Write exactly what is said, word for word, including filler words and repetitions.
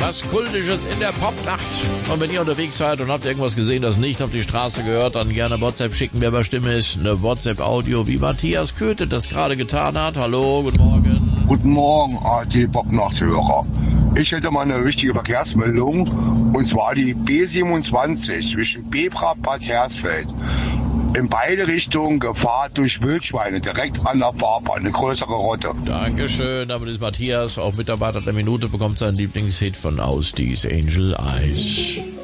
Was Kultisches in der Popnacht. Und wenn ihr unterwegs seid und habt irgendwas gesehen, das nicht auf die Straße gehört, dann gerne WhatsApp schicken, wer bei Stimme ist. Eine WhatsApp-Audio, wie Matthias Köthe das gerade getan hat. Hallo, guten Morgen. Guten Morgen, A R T Popnachthörer. Ich hätte mal eine wichtige Verkehrsmeldung, und zwar die B siebenundzwanzig zwischen Bebra Bad Hersfeld. In beide Richtungen Gefahr durch Wildschweine, direkt an der Fahrbahn, eine größere Rotte. Dankeschön, damit ist Matthias, auch Mitarbeiter der Minute, bekommt seinen Lieblingshit von Austies Angel Eyes.